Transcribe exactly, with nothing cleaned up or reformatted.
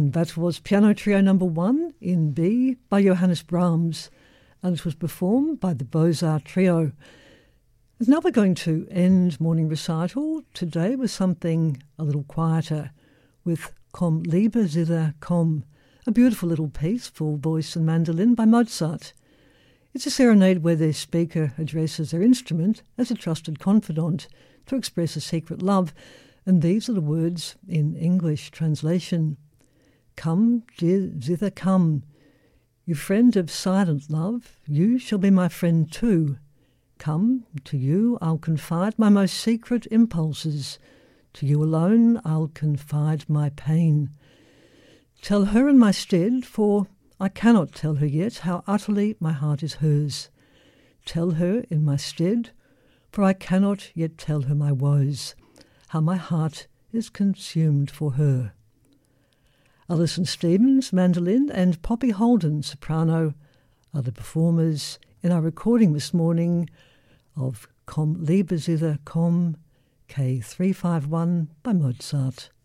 And that was Piano Trio number one in B by Johannes Brahms, and it was performed by the Beaux-Arts Trio. And now we're going to end morning recital today with something a little quieter, with Komm lieber zither, komm, a beautiful little piece for voice and mandolin by Mozart. It's a serenade where the speaker addresses their instrument as a trusted confidant to express a secret love, and these are the words in English translation. Come, dear zither, come. You friend of silent love, you shall be my friend too. Come, to you I'll confide my most secret impulses. To you alone I'll confide my pain. Tell her in my stead, for I cannot tell her yet how utterly my heart is hers. Tell her in my stead, for I cannot yet tell her my woes, how my heart is consumed for her. Alison Stevens, mandolin, and Poppy Holden, soprano, are the performers in our recording this morning of Komm lieber zither, komm, K three five one by Mozart.